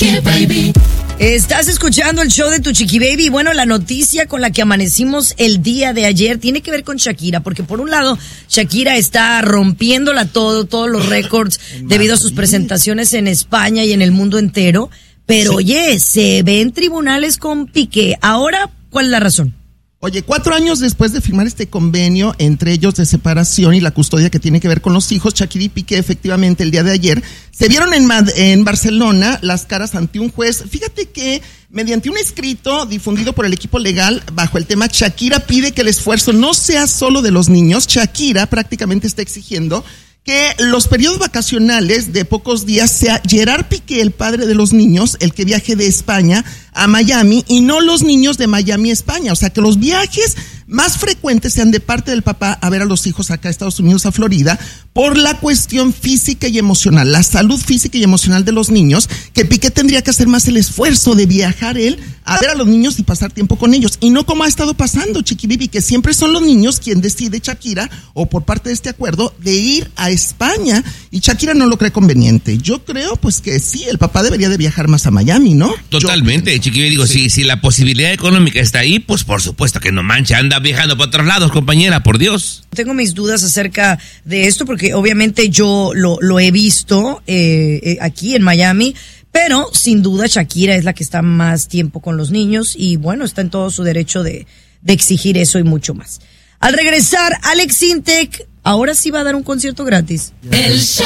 Chiqui Baby. Estás escuchando el show de tu Chiqui Baby. Bueno, la noticia con la que amanecimos el día de ayer tiene que ver con Shakira, porque por un lado, Shakira está rompiéndola todos los récords debido a sus presentaciones en España y en el mundo entero. Pero oye, se ve en tribunales con Piqué. Ahora, ¿cuál es la razón? Oye, 4 años después de firmar este convenio entre ellos de separación y la custodia que tiene que ver con los hijos, Shakira y Piqué efectivamente el día de ayer se vieron en Barcelona las caras ante un juez. Fíjate que mediante un escrito difundido por el equipo legal bajo el tema Shakira pide que el esfuerzo no sea solo de los niños. Shakira prácticamente está exigiendo que los periodos vacacionales de pocos días sea Gerard Piqué, el padre de los niños, el que viaje de España a Miami y no los niños de Miami a España. O sea, que los viajes más frecuentes sean de parte del papá a ver a los hijos acá a Estados Unidos, a Florida, por la cuestión física y emocional, la salud física y emocional de los niños, que Piqué tendría que hacer más el esfuerzo de viajar él a ver a los niños y pasar tiempo con ellos. Y no como ha estado pasando, Chiqui Baby, que siempre son los niños quien decide Shakira, o por parte de este acuerdo, de ir a España, y Shakira no lo cree conveniente. Yo creo, pues, que sí, el papá debería de viajar más a Miami, ¿no? Totalmente, Chiqui Baby, digo, sí. Si la posibilidad económica está ahí, pues por supuesto que no mancha, anda viajando por otros lados, compañera, por Dios. Tengo mis dudas acerca de esto, porque obviamente yo lo he visto aquí en Miami, pero sin duda Shakira es la que está más tiempo con los niños y bueno, está en todo su derecho de exigir eso y mucho más. Al regresar, Alex Sintek ahora sí va a dar un concierto gratis.